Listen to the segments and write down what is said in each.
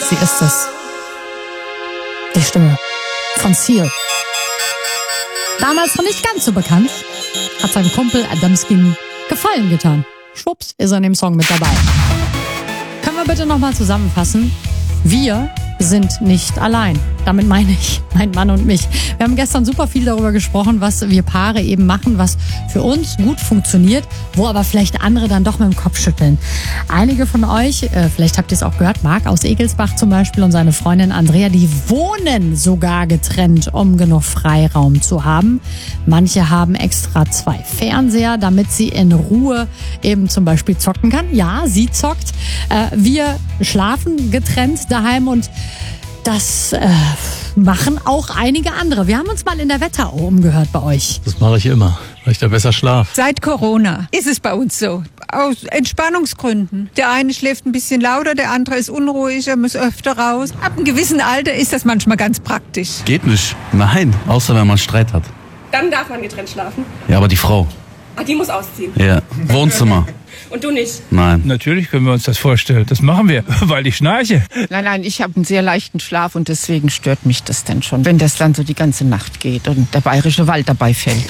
sie ist es. Die Stimme von Seal. Damals noch nicht ganz so bekannt, hat seinem Kumpel Adamski Gefallen getan. Schwupps, ist er in dem Song mit dabei. Können wir bitte nochmal zusammenfassen? Wir sind nicht allein. Damit meine ich mein Mann und mich. Wir haben gestern super viel darüber gesprochen, was wir Paare eben machen, was für uns gut funktioniert, wo aber vielleicht andere dann doch mit dem Kopf schütteln. Einige von euch, vielleicht habt ihr es auch gehört, Marc aus Egelsbach zum Beispiel und seine Freundin Andrea, die wohnen sogar getrennt, um genug Freiraum zu haben. Manche haben extra 2 Fernseher, damit sie in Ruhe eben zum Beispiel zocken kann. Ja, sie zockt. Wir schlafen getrennt daheim und das machen auch einige andere. Wir haben uns mal in der Wetterau umgehört bei euch. Das mache ich immer, weil ich da besser schlafe. Seit Corona ist es bei uns so. Aus Entspannungsgründen. Der eine schläft ein bisschen lauter, der andere ist unruhiger, muss öfter raus. Ab einem gewissen Alter ist das manchmal ganz praktisch. Geht nicht. Nein, außer wenn man Streit hat. Dann darf man getrennt schlafen. Ja, aber die Frau. Ach, die muss ausziehen. Ja, Wohnzimmer. Und du nicht? Nein. Natürlich können wir uns das vorstellen. Das machen wir, weil ich schnarche. Nein, ich habe einen sehr leichten Schlaf und deswegen stört mich das dann schon, wenn das dann so die ganze Nacht geht und der bayerische Wald dabei fällt.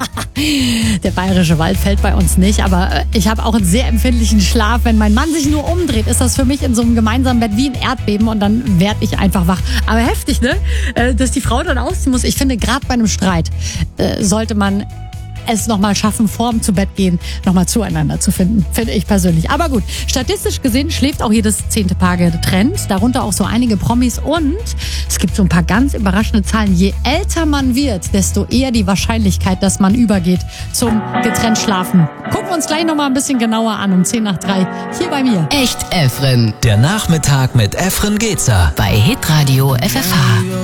Der bayerische Wald fällt bei uns nicht, aber ich habe auch einen sehr empfindlichen Schlaf. Wenn mein Mann sich nur umdreht, ist das für mich in so einem gemeinsamen Bett wie ein Erdbeben und dann werde ich einfach wach. Aber heftig, ne? Dass die Frau dann ausziehen muss. Ich finde, gerade bei einem Streit sollte man es nochmal schaffen, vorm zu Bett gehen, nochmal zueinander zu finden, finde ich persönlich. Aber gut, statistisch gesehen schläft auch jedes 10. Paar getrennt, darunter auch so einige Promis und es gibt so ein paar ganz überraschende Zahlen. Je älter man wird, desto eher die Wahrscheinlichkeit, dass man übergeht zum getrennt Schlafen. Gucken wir uns gleich nochmal ein bisschen genauer an um 2:10 hier bei mir. Echt Efren. Der Nachmittag mit Efren Gezer. Bei Hitradio FFH.